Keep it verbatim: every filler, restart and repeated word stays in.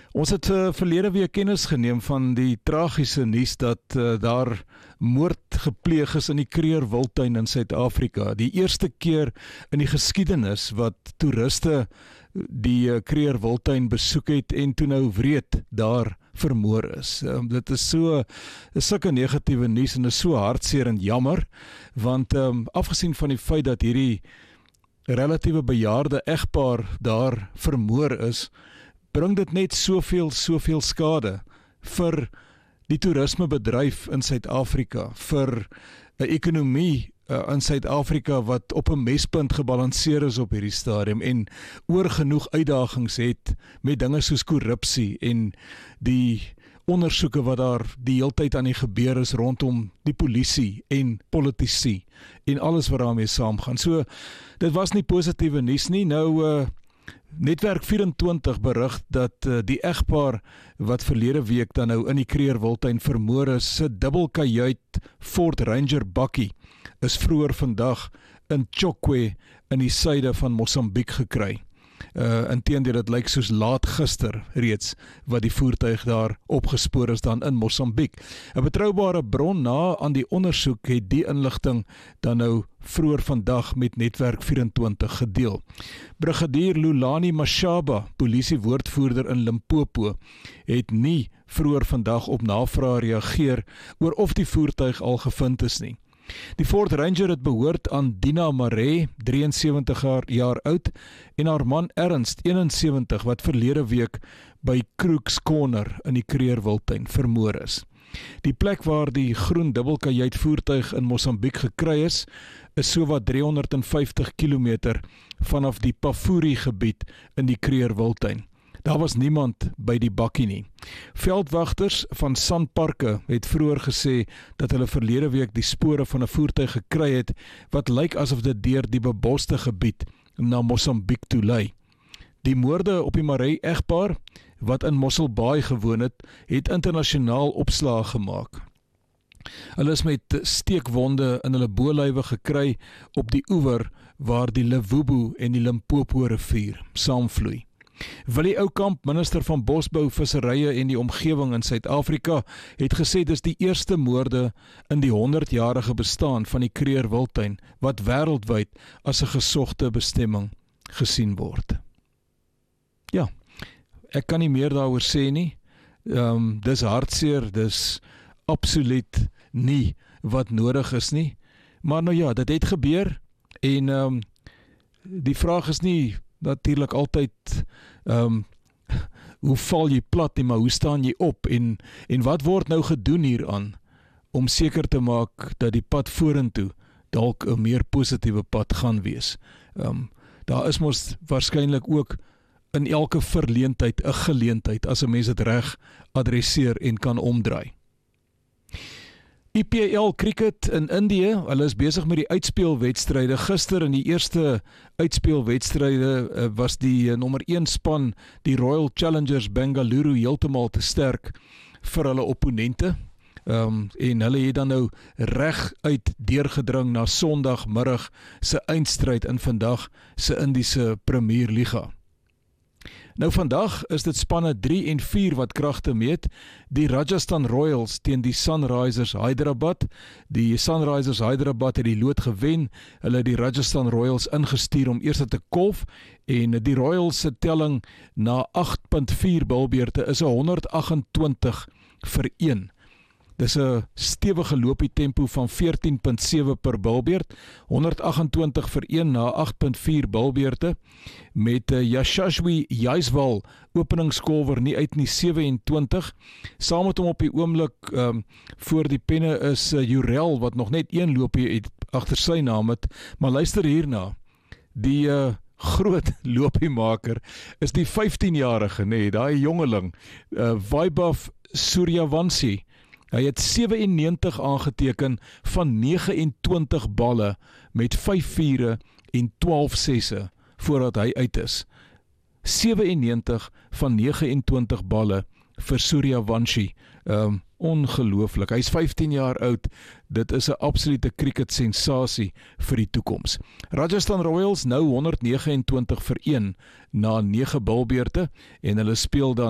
Ons het uh, verlede week kennis geneem van die tragiese nuus dat uh, daar moord gepleeg is in die Kruger Wildtuin in Suid-Afrika. Die eerste keer in die geskiedenis wat toeriste die uh, Kruger Wildtuin besoek het en toe nou wreed daar vermoor is. Um, dit is so is sulke negatiewe nuus en is so hartseer en jammer, want um, afgesien van die feit dat hierdie relatiewe bejaarde egpaar daar vermoor is, bring dit net soveel, soveel skade vir die toerismebedryf in Suid-Afrika, vir 'n ekonomie uh, in Suid-Afrika wat op 'n mespunt gebalanseer is op hierdie stadium en oor genoeg uitdagings het met dinge soos korrupsie en die ondersoeke wat daar die heeltyd aan die gebeur is rondom die polisie en politici en alles wat daarmee saamgaan. So, dit was nie positiewe nuus nie. Nou, uh, Netwerk vyf en twintig berig dat uh, die egpaar wat verlede week dan nou in die Kruger Wildtuin vermoor is, se dubbelkajuit Ford Ranger bakkie is vroeër vandag in Chokwe in die suide van Mosambiek gekry. Uh, inteendeel, dit lyk soos laat gister reeds wat die voertuig daar opgespoor is dan in Mosambiek. 'n Betroubare bron na aan die ondersoek het die inligting dan nou vroeër vandag met Netwerk vyf en twintig gedeel. Brigadier Lulani Mashaba, polisiewoordvoerder in Limpopo, het nie vroeër vandag op navraag reageer oor of die voertuig al gevind is nie. Die Ford Ranger het behoort aan Dina Maree, drieënsewentig jaar oud, en haar man Ernst, eenensewentig, wat verlede week by Crooks Corner in die Kruger Wildtuin vermoor is. Die plek waar die groen dubbelkajuit voertuig in Mosambiek gekry is, is sowat driehonderdvyftig kilometer vanaf die Pafuri gebied in die Kruger Wildtuin. Daar was niemand by die bakkie nie. Veldwagters van Sanparke het vroeër gesê dat hulle verlede week die spore van 'n voertuig gekry het wat lyk asof dit deur die beboste gebied na Mosambiek toe lei. Die moorde op die Maree egpaar wat in Mossel Baai gewoon het, het internasionaal opslae gemaak. Hulle is met steekwonde in hulle bolywe gekry op die oewer waar die Levubu en die Limpopo rivier saamvloei. Willie Oukamp, minister van Bosbou, Visserye en die omgewing in Suid-Afrika, het gesê dis die eerste moorde in die honderdjarige bestaan van die Kruger Wildtuin wat wêreldwyd as 'n gesogte bestemming gesien word. Ja, ek kan nie meer daaroor sê nie. Um, dis hartseer, dis absoluut nie wat nodig is nie. Maar nou ja, dit het gebeur en um, die vraag is nie natuurlik altyd um, hoe val jy plat nie, maar hoe staan jy op en, en wat word nou gedoen hieraan om seker te maak dat die pad vorentoe dalk 'n meer positiewe pad gaan wees. Um, daar is mos waarskynlik ook in elke verleentheid 'n geleentheid as 'n mens dit reg adresseer en kan omdraai. I P L Cricket in Indië, hulle is besig met die uitspeelwedstryde. Gister in die eerste uitspeelwedstryde uh, was die uh, nommer een span, die Royal Challengers Bengaluru, heeltemal te sterk vir hulle opponente. Um, en hulle het dan nou reg uit deurgedring na Sondagmiddag se eindstryd in vandag se Indiese Premier Liga. Nou vandag is dit spanne drie en vier wat kragte meet, die Rajasthan Royals teen die Sunrisers Hyderabad. Die Sunrisers Hyderabad het die lood gewen, hulle het die Rajasthan Royals ingestuur om eers te kolf, en die Royals se telling na agt punt vier bilbeurte is honderd agt en twintig vir een. Dis 'n stewige loopie tempo van veertien punt sewe per bilbeurt, honderd agt en twintig vir een na agt punt vier bilbeurte, met uh, Yashashwi Jaiswal, openingskolwer nie uit nie, sewe en twintig. Saam met hom op die oomblik um, voor die penne is uh, Jurel, wat nog net een loopie het agter sy naam het, maar luister hierna, die uh, groot loopiemaker is die vyftienjarige, nee, daai jongeling, uh, Vaibhav Suryavanshi. Hy het sewennegentig aangeteken van nege en twintig balle met vyf viere en twaalf sesse voordat hy uit is. sewennegentig van nege en twintig balle vir Suryavanshi. Um, ongelooflik. Hy is vyftien jaar oud. Dit is 'n absolute cricket sensasie vir die toekoms. Rajasthan Royals nou honderd nege en twintig vir een na nege bilbeurte en hulle speel dan